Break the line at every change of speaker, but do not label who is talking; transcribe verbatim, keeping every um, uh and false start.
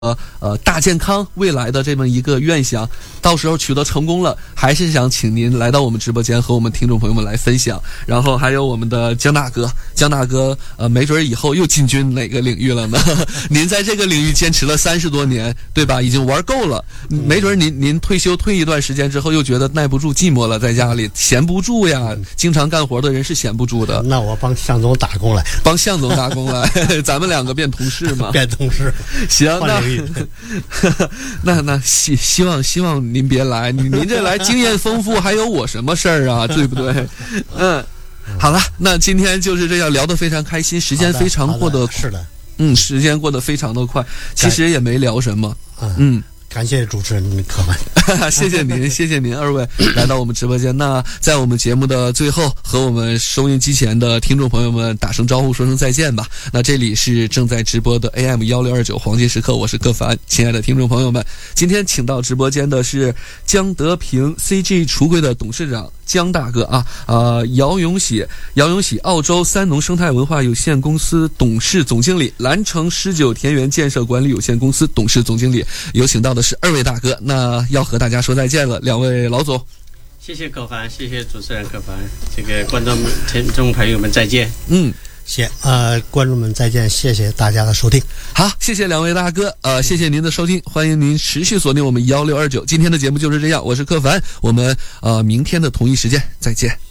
呃呃大健康未来的这么一个愿想，到时候取得成功了，还是想请您来到我们直播间和我们听众朋友们来分享。然后还有我们的江大哥，江大哥呃没准以后又进军哪个领域了呢？您在这个领域坚持了三十多年，对吧？已经玩够了，没准您您退休退一段时间之后又觉得耐不住寂寞了，在家里闲不住呀。经常干活的人是闲不住的。
那我帮向总打工来，
帮向总打工来，咱们两个变同事嘛。
变同事。
行，那那那希希望希望您别来，您您这来经验丰富，还有我什么事儿啊？对不对？嗯，好了，那今天就是这样聊得非常开心，时间非常过得
是的，
嗯，时间过得非常的快，其实也没聊什么，嗯。
感谢主持人柯凡，
谢谢您，谢谢您二位来到我们直播间。那在我们节目的最后，和我们收音机前的听众朋友们打声招呼，说声再见吧。那这里是正在直播的 A M 一六二九黄金时刻，我是柯凡，亲爱的听众朋友们，今天请到直播间的是江德平 C G 橱柜的董事长江大哥啊，呃，姚永喜，姚永喜，澳洲三农生态文化有限公司董事总经理，蓝城狮九田园建设管理有限公司董事总经理，有请到的是二位大哥，那要和大家说再见了，两位老总。
谢谢柯凡，谢谢主持人柯凡，这个观众听众朋友们再见。
嗯。
谢呃，观众们再见，谢谢大家的收听。
好，谢谢两位大哥，呃，谢谢您的收听，欢迎您持续锁定我们一六二九。今天的节目就是这样，我是柯凡，我们呃明天的同一时间再见。